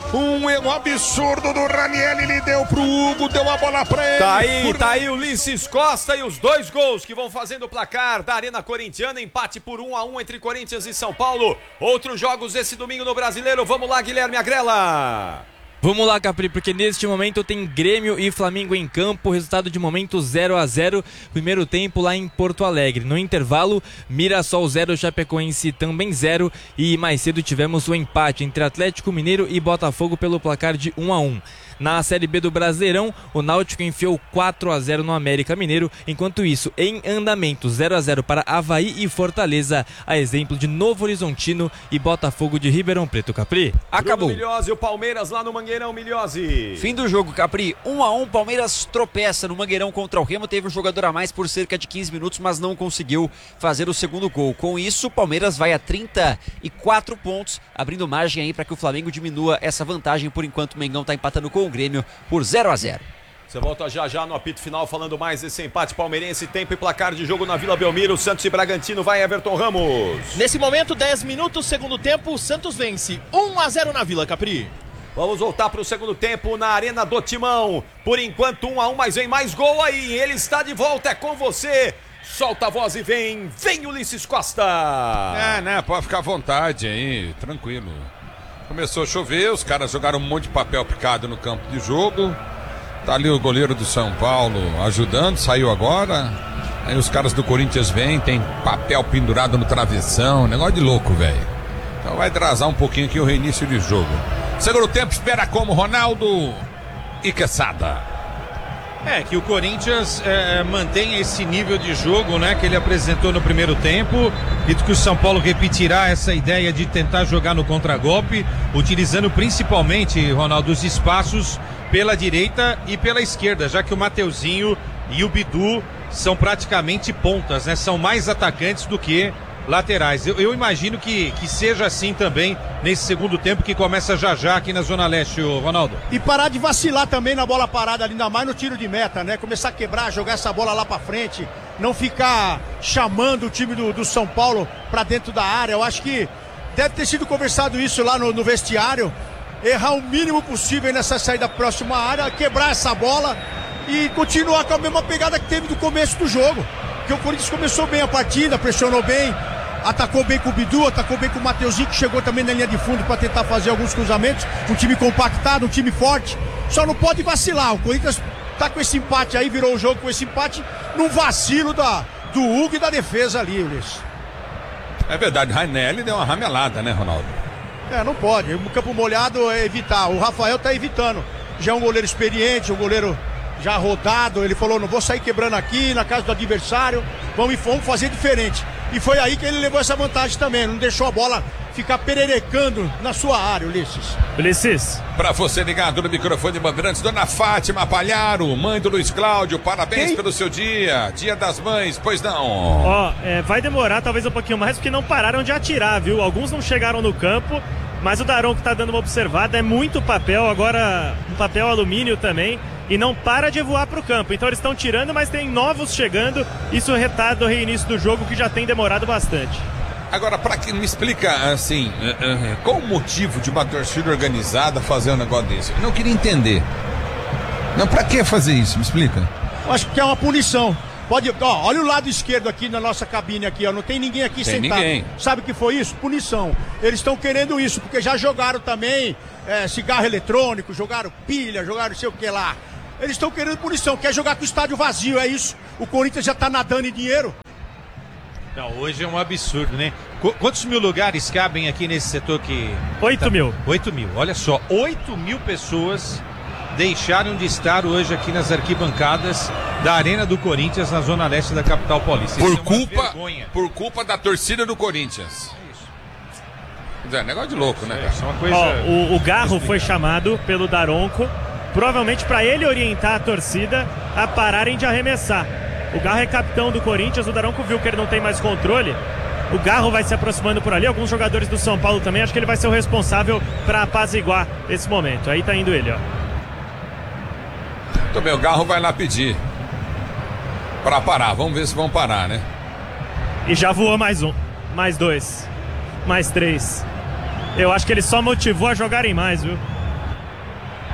Um absurdo do Ranieri, ele deu pro Hugo, deu a bola pra ele. Tá aí o Ulisses Costa e os 2 gols que vão fazendo o placar da Arena Corintiana, empate por 1-1 entre Corinthians e São Paulo. Outros jogos esse domingo no Brasileiro, vamos lá, Guilherme Agrela. Vamos lá, Capri, porque neste momento tem Grêmio e Flamengo em campo, resultado de momento 0-0, primeiro tempo lá em Porto Alegre. No intervalo, Mirassol 0, Chapecoense também 0 e mais cedo tivemos o empate entre Atlético Mineiro e Botafogo pelo placar de 1-1. Na Série B do Brasileirão, o Náutico enfiou 4-0 no América Mineiro. Enquanto isso, em andamento, 0-0 para Avaí e Fortaleza, a exemplo de Novo Horizontino e Botafogo de Ribeirão Preto. Capri, acabou. Milhose, o Palmeiras lá no Mangueirão, Milhose. Fim do jogo, Capri, 1-1, Palmeiras tropeça no Mangueirão contra o Remo, teve um jogador a mais por cerca de 15 minutos, mas não conseguiu fazer o segundo gol. Com isso, o Palmeiras vai a 34 pontos, abrindo margem aí para que o Flamengo diminua essa vantagem. Por enquanto, o Mengão está empatando com o Grêmio por 0-0. Você volta já no apito final falando mais desse empate palmeirense, tempo e placar de jogo na Vila Belmiro, Santos e Bragantino, vai Everton Ramos. Nesse momento, 10 minutos, segundo tempo, o Santos vence 1-0 na Vila, Capri. Vamos voltar para o segundo tempo na Arena do Timão, por enquanto 1-1, mas vem mais gol aí, ele está de volta, é com você. Solta a voz e vem Ulisses Costa. Pode ficar à vontade aí, tranquilo. Começou a chover, os caras jogaram um monte de papel picado no campo de jogo. Tá ali o goleiro do São Paulo ajudando, saiu agora. Aí os caras do Corinthians vêm, tem papel pendurado no travessão, negócio de louco, velho. Então vai atrasar um pouquinho aqui o reinício de jogo. Segundo tempo, espera como Ronaldo e Quesada. Que o Corinthians mantenha esse nível de jogo, né, que ele apresentou no primeiro tempo. Dito que o São Paulo repetirá essa ideia de tentar jogar no contragolpe, utilizando principalmente, Ronaldo, os espaços pela direita e pela esquerda, já que o Mateuzinho e o Bidu são praticamente pontas, né? São mais atacantes do que laterais. Eu imagino que seja assim também nesse segundo tempo que começa já aqui na Zona Leste, Ronaldo. E parar de vacilar também na bola parada, ainda mais no tiro de meta, né? Começar a quebrar, jogar essa bola lá pra frente, não ficar chamando o time do São Paulo pra dentro da área. Eu acho que deve ter sido conversado isso lá no vestiário, errar o mínimo possível nessa saída próxima à área, quebrar essa bola e continuar com a mesma pegada que teve do começo do jogo. Porque o Corinthians começou bem a partida, pressionou bem, atacou bem com o Bidu, atacou bem com o Mateuzinho, que chegou também na linha de fundo para tentar fazer alguns cruzamentos. Um time compactado, um time forte, só não pode vacilar. O Corinthians tá com esse empate aí, virou o jogo com esse empate, num vacilo do Hugo e da defesa ali, Ulisses. É verdade, Rainelli deu uma ramelada, né, Ronaldo? Não pode, o campo molhado é evitar, o Rafael tá evitando. Já é um goleiro experiente, um goleiro já rodado, ele falou, não vou sair quebrando aqui na casa do adversário, vamos fazer diferente. E foi aí que ele levou essa vantagem também, não deixou a bola ficar pererecando na sua área, Ulisses. Pra você ligado no microfone Bandeirantes, Dona Fátima Palharo, mãe do Luiz Cláudio, parabéns pelo seu dia das mães, pois não? Vai demorar talvez um pouquinho mais, porque não pararam de atirar, viu? Alguns não chegaram no campo, mas o Daronco tá dando uma observada, é muito papel, agora um papel alumínio também, e não para de voar pro campo. Então eles estão tirando, mas tem novos chegando, isso retarda o reinício do jogo, que já tem demorado bastante. Agora, para que me explica, assim, qual o motivo de uma torcida organizada fazer um negócio desse? Eu não queria entender. Não, pra que fazer isso? Me explica. Eu acho que é uma punição. Olha o lado esquerdo aqui na nossa cabine aqui, não tem ninguém aqui sentado. Ninguém. Sabe o que foi isso? Punição. Eles estão querendo isso, porque já jogaram também cigarro eletrônico, jogaram pilha, jogaram não sei o que lá. Eles estão querendo punição, quer jogar com o estádio vazio, é isso. O Corinthians já tá nadando em dinheiro. Não, hoje é um absurdo, né? Quantos mil lugares cabem aqui nesse setor que... 8 mil. 8 mil, olha só, 8 mil pessoas deixaram de estar hoje aqui nas arquibancadas da Arena do Corinthians, na Zona Leste da capital paulista. Por culpa da torcida do Corinthians. É negócio de louco, né, cara? É uma coisa... O Garro foi chamado pelo Daronco, provavelmente para ele orientar a torcida a pararem de arremessar. O Garro é capitão do Corinthians, o Daronco viu que ele não tem mais controle. O Garro vai se aproximando por ali, alguns jogadores do São Paulo também, acho que ele vai ser o responsável para apaziguar esse momento. Aí tá indo ele, ó. Muito bem, o Garro vai lá pedir para parar, vamos ver se vão parar, né? E já voou mais um, mais dois, mais três. Eu acho que ele só motivou a jogarem mais, viu?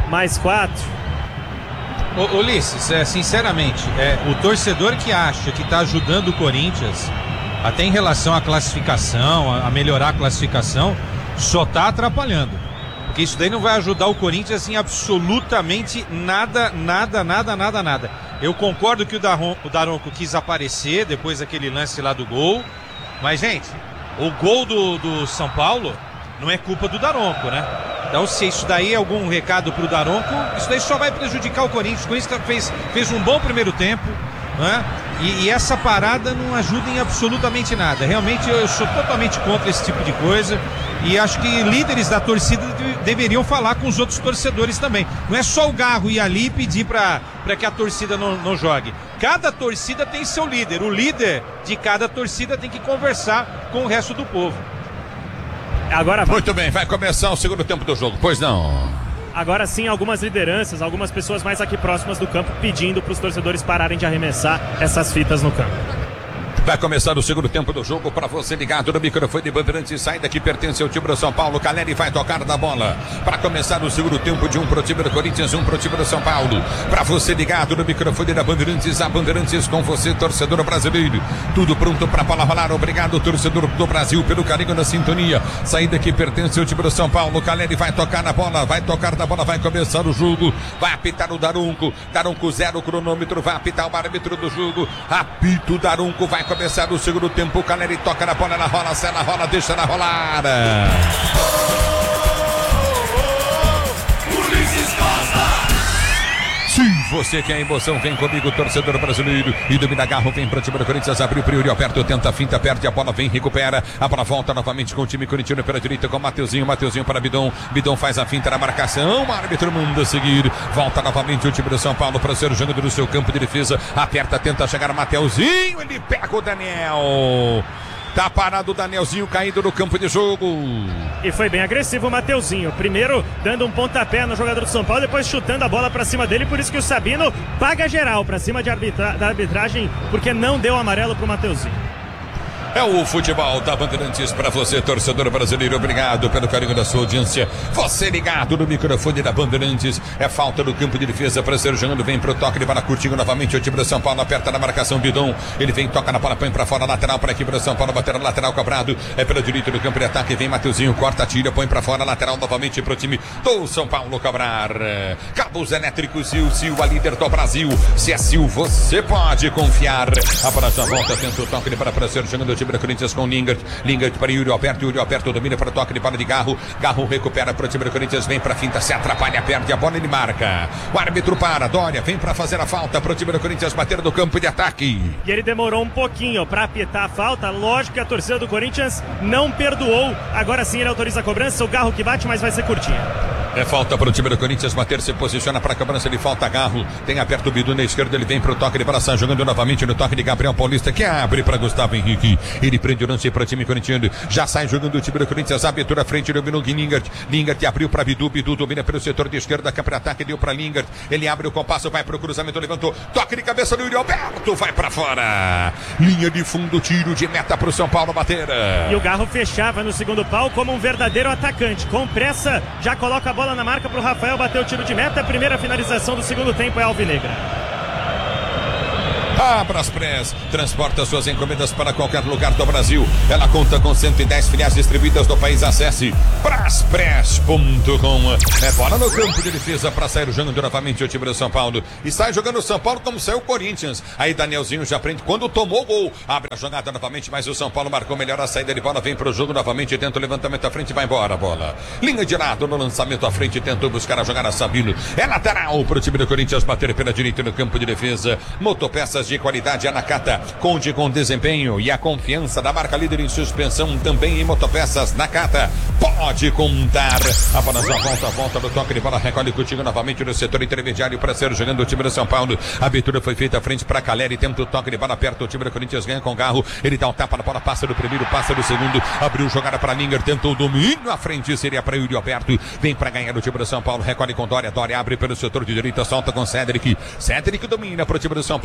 mais 4. Ulisses, sinceramente, o torcedor que acha que está ajudando o Corinthians, até em relação à classificação, a melhorar a classificação, só está atrapalhando. Porque isso daí não vai ajudar o Corinthians em absolutamente nada. Eu concordo que o Daronco quis aparecer depois daquele lance lá do gol. Mas, gente, o gol do São Paulo não é culpa do Daronco, né? Então, se isso daí é algum recado pro Daronco, isso daí só vai prejudicar o Corinthians. O Corinthians fez um bom primeiro tempo, né? E essa parada não ajuda em absolutamente nada. Realmente, eu sou totalmente contra esse tipo de coisa. E acho que líderes da torcida deveriam falar com os outros torcedores também. Não é só o Garro ir ali e pedir para que a torcida não jogue. Cada torcida tem seu líder. O líder de cada torcida tem que conversar com o resto do povo. Agora vai. Muito bem, vai começar o segundo tempo do jogo, pois não? Agora sim, algumas lideranças, algumas pessoas mais aqui próximas do campo pedindo para os torcedores pararem de arremessar essas fitas no campo. Vai começar o segundo tempo do jogo para você ligado no microfone de Bandeirantes. Saída que pertence ao time do São Paulo. Caleri vai tocar na bola para começar o segundo tempo de um pro time do Corinthians, um pro time do São Paulo. Para você ligado no microfone da Bandeirantes, a Bandeirantes com você, torcedor brasileiro. Tudo pronto para a bola rolar. Obrigado, torcedor do Brasil, pelo carinho na sintonia. Saída que pertence ao time do São Paulo. Caleri vai tocar na bola, vai começar o jogo. Vai apitar o Daronco. Daronco 0, cronômetro, vai apitar o árbitro do jogo. Apita o Daronco, vai começar o segundo tempo. O Caleri toca na bola, ela rola, se ela rola, deixa ela rolar. Sim, você que é emoção, vem comigo, torcedor brasileiro. E domina Garro, vem para o time do Corinthians, abriu o Priori, aperta, tenta a finta, perde a bola, vem, recupera. A bola volta novamente com o time corintiano pela direita, com o Mateuzinho para Bidon. Bidon faz a finta na marcação, o árbitro manda seguir. Volta novamente o time do São Paulo para ser o jogador do seu campo de defesa. Aperta, tenta chegar o Mateuzinho, ele pega o Daniel. Tá parado o Danielzinho caído no campo de jogo. E foi bem agressivo o Mateuzinho. Primeiro dando um pontapé no jogador do São Paulo, depois chutando a bola pra cima dele. Por isso que o Sabino paga geral pra cima da arbitragem, porque não deu amarelo pro Mateuzinho. É o futebol da Bandeirantes para você, torcedor brasileiro. Obrigado pelo carinho da sua audiência. Você ligado no microfone da Bandeirantes. É falta no campo de defesa para ser jogando. Vem pro toque, ele vai na curtinho novamente. O time do São Paulo aperta na marcação. Bidon. Ele vem, toca na bola, põe para fora, lateral para a equipe do São Paulo. Bater na lateral, cobrado. É pela direita do campo de ataque. Vem Mateuzinho, corta, tira, põe para fora, lateral novamente pro time do São Paulo cobrar. Cabos elétricos Sil, a líder do Brasil. Se é Sil, você pode confiar. A bola já volta, tenta o toque, ele para ser jogando o time do Corinthians com Lingard para Yuri Alberto, domina para o toque de bola de Garro recupera para o time do Corinthians, vem para a finta, se atrapalha, perde a bola, ele marca, o árbitro para, Dória vem para fazer a falta para o time do Corinthians bater no campo de ataque, e ele demorou um pouquinho para apitar a falta. Lógico que a torcida do Corinthians não perdoou, agora sim ele autoriza a cobrança, o Garro que bate, mas vai ser curtinha. É falta para o time do Corinthians bater, se posiciona para a cobrança, ele falta Garro, tem aperto o Bidu na esquerda, ele vem para o toque de Braçã, jogando novamente no toque de Gabriel Paulista, que abre para Gustavo Henrique, ele prende o lance para o time corintiano, já sai jogando o time do Corinthians, abertura à frente, dominou Lingard abriu para Bidu domina pelo setor de esquerda, cá para ataque, deu para Lingard, ele abre o compasso, vai para o cruzamento, levantou, toque de cabeça do Yuri Alberto, vai para fora, linha de fundo, tiro de meta para o São Paulo bater. E o Garro fechava no segundo pau como um verdadeiro atacante, com pressa, já coloca a bola na marca para o Rafael bater o tiro de meta, a primeira finalização do segundo tempo é alvinegra. A Braspress transporta suas encomendas para qualquer lugar do Brasil. Ela conta com 110 filiais distribuídas no país. Acesse braspress.com. É bola no campo de defesa para sair jogando novamente o time do São Paulo. E sai jogando o São Paulo como saiu o Corinthians. Aí Danielzinho já prende quando tomou o gol. Abre a jogada novamente, mas o São Paulo marcou melhor a saída de bola. Vem para o jogo novamente, tenta o levantamento à frente e vai embora a bola. Linha de lado no lançamento à frente, tentou buscar a jogada Sabino. É lateral para o time do Corinthians bater pela direita no campo de defesa. Motopeças de qualidade, a Nakata conte com desempenho e a confiança da marca líder em suspensão também em motopeças. Nakata pode contar. A bola já volta do toque de bola, recolhe contigo novamente no setor intermediário para ser jogando o time do São Paulo. A abertura foi feita à frente para Caleri, tenta o toque de bola perto, o time do Corinthians ganha com Garro, ele dá um tapa na bola, passa do primeiro, passa do segundo, abriu jogada para Lingard, tentou o domínio à frente, seria para Yuri Alberto, vem para ganhar o time do São Paulo, recolhe com Dória abre pelo setor de direita, solta com Cedric domina para o time do São Paulo, para Daniel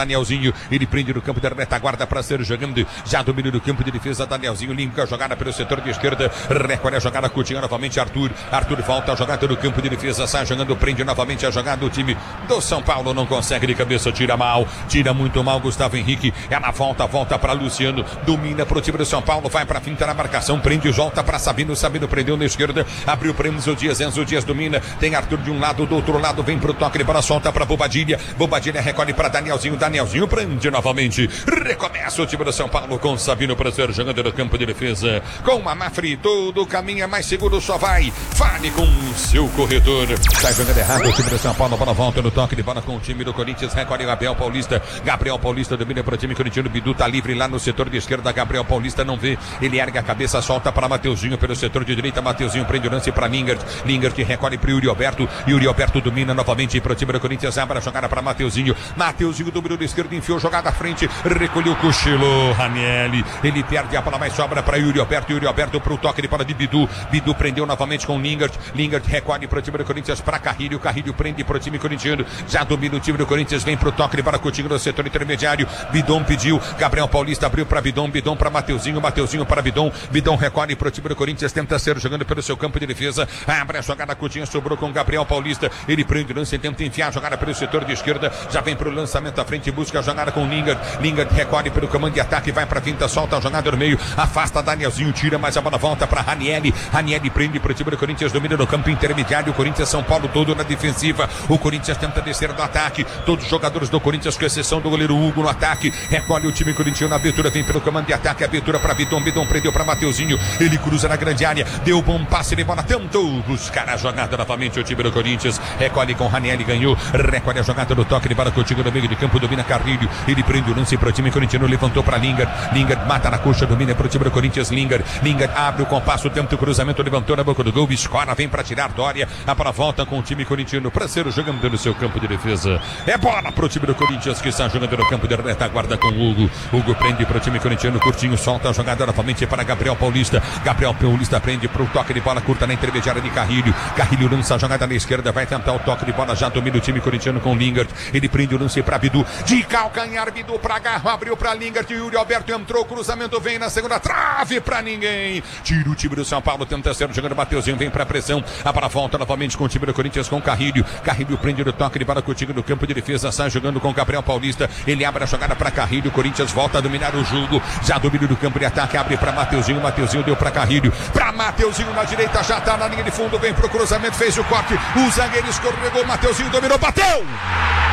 Danielzinho, ele prende no campo da retaguarda para ser jogando, já domina no campo de defesa, Danielzinho limpa a jogada pelo setor de esquerda, recolhe a jogada, Coutinho novamente, Arthur volta a jogada no campo de defesa, sai jogando, prende novamente a jogada, o time do São Paulo não consegue de cabeça, tira mal, tira muito mal, Gustavo Henrique, ela volta para Luciano, domina pro time do São Paulo, vai pra finta na marcação, prende, volta para Sabino prendeu na esquerda, abriu para Enzo Dias domina, tem Arthur de um lado, do outro lado vem pro toque de bola, solta para Bobadilha recolhe para Danielzinho prende novamente, recomeça o time do São Paulo com Sabino para ser jogando no campo de defesa, com a Mafri, todo caminho é mais seguro, só vai, fale com o seu corretor, sai jogando errado o time do São Paulo, bola volta no toque de bola com o time do Corinthians, recolhe Gabriel Paulista domina para o time corintiano, Bidu tá livre lá no setor de esquerda, Gabriel Paulista não vê, ele ergue a cabeça, solta para Mateuzinho pelo setor de direita, Mateuzinho prende o lance para Lingard recolhe para Yuri Alberto domina novamente para o time do Corinthians, abre a jogada para Mateuzinho dominou da esquerda, enfiou jogada à frente, recolheu o cochilo, Ranieri, ele perde a bola, mas sobra para Yuri Alberto para o toque de bola de Bidu prendeu novamente com Lingard recolhe para o time do Corinthians, para Carrilho prende para o time corintiano, já domina o time do Corinthians, vem para o toque de bola, Coutinho no setor intermediário, Bidon pediu, Gabriel Paulista abriu para Bidon para Mateuzinho para Bidon recolhe para o time do Corinthians, tenta ser jogando pelo seu campo de defesa, abre a jogada, Coutinho sobrou com Gabriel Paulista, ele prende o lance, tenta enfiar a jogada pelo setor de esquerda, já vem para o lançamento à frente, busca a jogada com Lingard recolhe pelo comando de ataque, vai para a finta, solta a jogada no meio, afasta Danielzinho, tira, mas a bola volta para Ranieri prende para o time do Corinthians, domina no campo intermediário, o Corinthians, São Paulo todo na defensiva, o Corinthians tenta descer do ataque, todos os jogadores do Corinthians, com exceção do goleiro Hugo no ataque, recolhe o time corintiano, a abertura vem pelo comando de ataque, abertura para Bidon prendeu para Mateuzinho, ele cruza na grande área, deu bom passe de bola, tentou buscar a jogada novamente, o time do Corinthians, recolhe com Ranieri, ganhou, recolhe a jogada do toque de bola, Coutinho no meio de campo, domina Carrilho, ele prende o lance para o time corintiano, levantou para Lingard mata na coxa, domina para o time do Corinthians, Lingard abre o compasso, tenta o cruzamento, levantou na boca do gol, escora, vem para tirar Dória, a bola volta com o time corintiano para ser jogando no seu campo de defesa, é bola para o time do Corinthians que está jogando no campo de retaguarda com Hugo prende para o time corintiano, Curtinho solta a jogada novamente para Gabriel Paulista prende para o toque de bola curta na intermediária de Carrilho lança a jogada na esquerda, vai tentar o toque de bola, já domina o time corintiano com Lingard, ele prende o lance para Bidu, de calcanhar, Bidu para Garro, abriu para Lingard, Yuri Alberto entrou, cruzamento vem na segunda trave para ninguém, tira o time do São Paulo, tenta ser jogando, Mateuzinho vem para pressão, a bola volta novamente com o time do Corinthians com Carrilho prende o toque de bola, Coutinho no campo de defesa, sai jogando com Gabriel Paulista, ele abre a jogada para Carrilho, o Corinthians volta a dominar o jogo, já domina do campo de ataque, abre para Mateuzinho deu para Carrilho, para Mateuzinho na direita, já tá na linha de fundo, vem pro cruzamento, fez o corte, o zagueiro escorregou, Mateuzinho dominou, bateu!